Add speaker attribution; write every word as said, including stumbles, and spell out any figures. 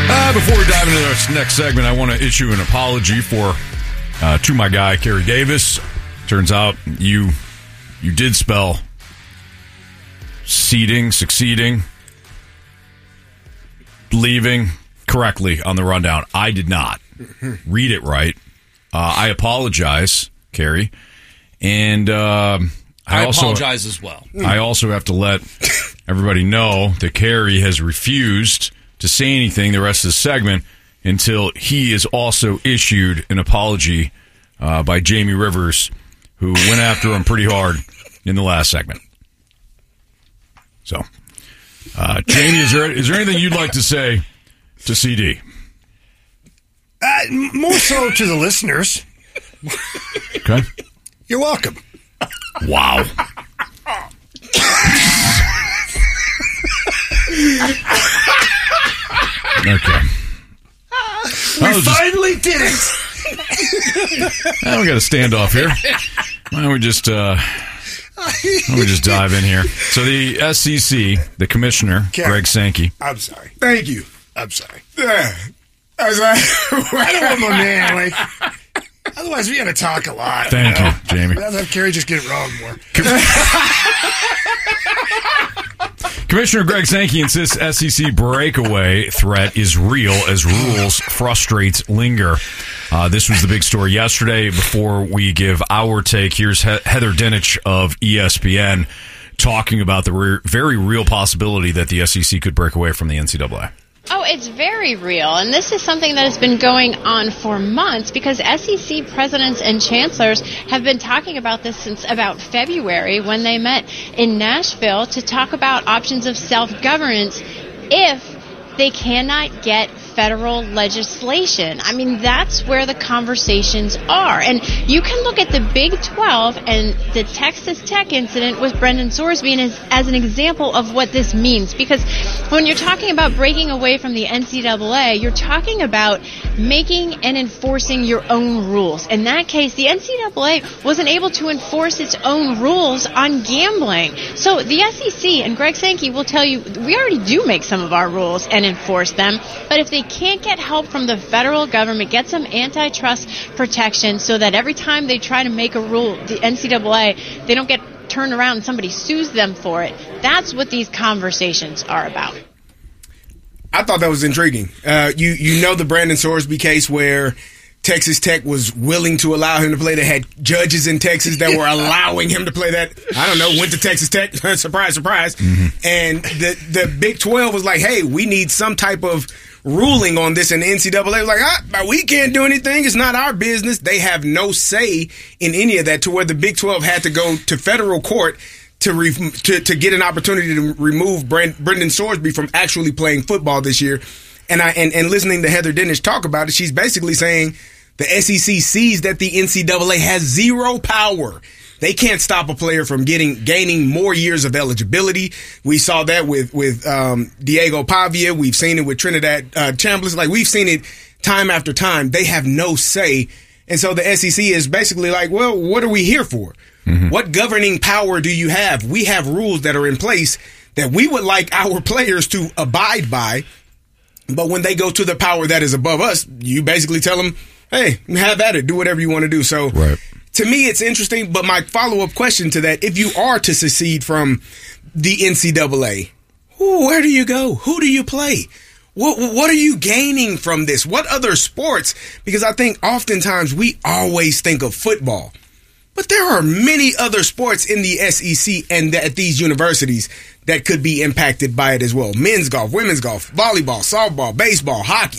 Speaker 1: Uh, before we dive into this next segment, I want to issue an apology for uh, to my guy, Kerry Davis. Turns out you you did spell seeding, succeeding, leaving correctly on the rundown. I did not read it right. Uh, I apologize, Kerry. And uh, I,
Speaker 2: I
Speaker 1: also,
Speaker 2: apologize as well.
Speaker 1: I also have to let everybody know that Kerry has refused to say anything the rest of the segment until he is also issued an apology uh, by Jamie Rivers, who went after him pretty hard in the last segment. So, uh, Jamie, is there is there anything you'd like to say to C D?
Speaker 3: Uh, more so to the listeners.
Speaker 1: Okay.
Speaker 3: You're welcome.
Speaker 1: Wow. Okay.
Speaker 3: We
Speaker 1: just,
Speaker 3: finally did it.
Speaker 1: now we got a standoff here. Why don't we just uh, why don't we just dive in here? So the S E C, the commissioner,
Speaker 3: Okay.
Speaker 1: Greg Sankey.
Speaker 3: I'm sorry. Thank you. I'm sorry. Yeah. I was like, I don't want my man. Like, otherwise, we got to talk a lot.
Speaker 1: Thank
Speaker 3: you,
Speaker 1: you,
Speaker 3: know?
Speaker 1: Jamie.
Speaker 3: Let's have Kerry just get it wrong more.
Speaker 1: Commissioner Greg Sankey insists S E C breakaway threat is real as rules frustrates linger. Uh, this was the big story yesterday. Before we give our take, here's he- Heather Dinich of E S P N talking about the re- very real possibility that the S E C could break away from the N C double A.
Speaker 4: Oh, it's very real, and this is something that has been going on for months because S E C presidents and chancellors have been talking about this since about February when they met in Nashville to talk about options of self-governance if they cannot get federal legislation. I mean, that's where the conversations are. And you can look at the Big twelve and the Texas Tech incident with Brendan Sorsby as, as an example of what this means. Because when you're talking about breaking away from the N C double A, you're talking about making and enforcing your own rules. In that case, the N C double A wasn't able to enforce its own rules on gambling. So the S E C and Greg Sankey will tell you, we already do make some of our rules and enforce them. But if they can't get help from the federal government, get some antitrust protection so that every time they try to make a rule, the N C double A, they don't get turned around and somebody sues them for it. That's what these conversations are about.
Speaker 5: I thought that was intriguing. Uh, you you know the Brandon Sorsby case where Texas Tech was willing to allow him to play. They had judges in Texas that were allowing him to play that. I don't know, went to Texas Tech. surprise, surprise. Mm-hmm. And the, the Big twelve was like, hey, we need some type of ruling on this, and the N C double A was like, ah, we can't do anything. It's not our business. They have no say in any of that, to where the Big twelve had to go to federal court to re- to, to get an opportunity to remove Brand- Brendan Sorsby from actually playing football this year. And I and, and listening to Heather Dinich talk about it, she's basically saying the S E C sees that the N C double A has zero power. They can't stop a player from getting gaining more years of eligibility. We saw that with with um, Diego Pavia. We've seen it with Trinidad uh, Chambliss. Like, we've seen it time after time. They have no say. And so the S E C is basically like, well, what are we here for? Mm-hmm. What governing power do you have? We have rules that are in place that we would like our players to abide by. But when they go to the power that is above us, you basically tell them, hey, have at it. Do whatever you want to do. So
Speaker 1: right.
Speaker 5: To me, it's interesting. But my follow-up question to that, if you are to secede from the N C double A, where do you go? Who do you play? What, what are you gaining from this? What other sports? Because I think oftentimes we always think of football. But there are many other sports in the S E C and at these universities that could be impacted by it as well. Men's golf, women's golf, volleyball, softball, baseball, hockey.